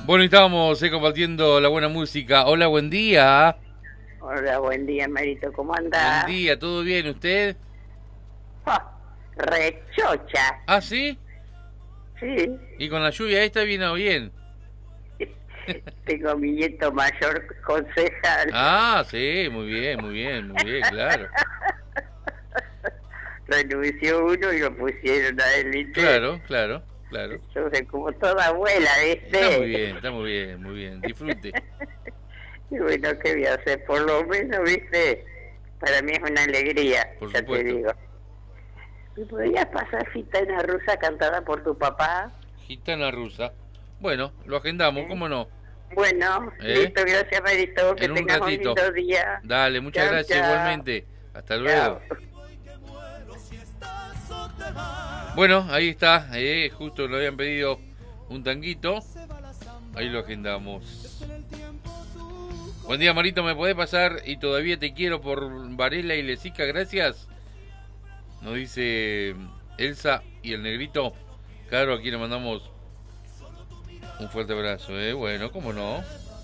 Bueno, y estábamos compartiendo la buena música. Hola, buen día. Hola, buen día, Marito, ¿cómo Buen andás? día, ¿todo bien usted? Oh, rechocha, ¿Ah, sí? sí. ¿Y con la lluvia esta viene bien? Tengo a mi nieto mayor concejal. Ah, sí, muy bien, muy bien, muy bien, claro. Renunció uno y lo pusieron a él, ¿viste? Claro, claro, claro. Yo sé, como toda abuela, Está muy ¿viste? bien, está muy bien, muy bien. Disfrute, Y bueno, ¿qué voy a hacer? Por lo menos, ¿viste? Para mí es una alegría, por ya te supuesto. digo. ¿Me podrías pasar Gitana Rusa cantada por tu papá? Gitana rusa. Bueno, lo agendamos, ¿Eh? ¿cómo no? Bueno, ¿Eh? listo, gracias, Marito. Que En un tengas un ratito. lindo día. Dale, muchas Chao, gracias chao. igualmente. Hasta luego. Chao. Bueno, ahí está, justo lo habían pedido un tanguito. Ahí lo agendamos. Buen día, Marito, ¿me podés pasar? Y todavía te quiero por Varela y Lesica, gracias. Nos dice Elsa y el negrito. Claro, aquí le mandamos un fuerte abrazo, Bueno, cómo no.